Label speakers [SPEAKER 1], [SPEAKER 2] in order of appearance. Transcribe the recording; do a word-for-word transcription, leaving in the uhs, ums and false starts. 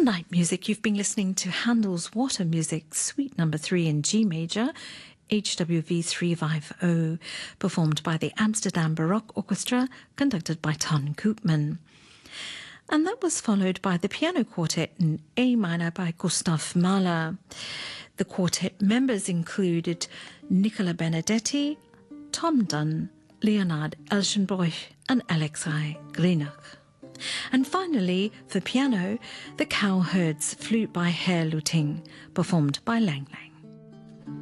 [SPEAKER 1] Night Music, you've been listening to Handel's Water Music, Suite Number three in G Major, H W V three fifty, performed by the Amsterdam Baroque Orchestra, conducted by Ton Koopman. And that was followed by the Piano Quartet in A minor by Gustav Mahler. The quartet members included Nicola Benedetti, Tom Dunn, Leonard Elschenbroich and Alexei Grinach. And finally, for piano, the Cowherds Flute by Herr Luting, performed by Lang Lang.